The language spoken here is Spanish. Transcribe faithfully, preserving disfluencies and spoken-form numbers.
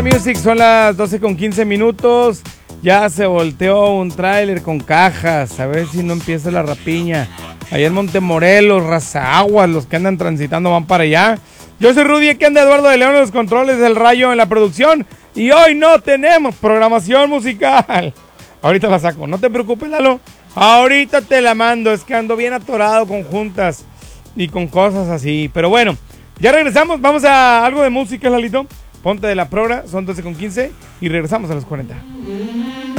Music, son las doce con quince minutos. Ya se volteó un tráiler con cajas. A ver si no empieza la rapiña. Allá en Montemorelos, Razaguas, los que andan transitando van para allá. Yo soy Rudy, aquí anda Eduardo de León en los controles, del Rayo en la producción. Y hoy no tenemos programación musical. Ahorita la saco, no te preocupes, Lalo. Ahorita te la mando, es que ando bien atorado con juntas y con cosas así. Pero bueno, ya regresamos, vamos a algo de música, Lalito. Ponte de la progra, son doce con quince y regresamos a los cuarenta.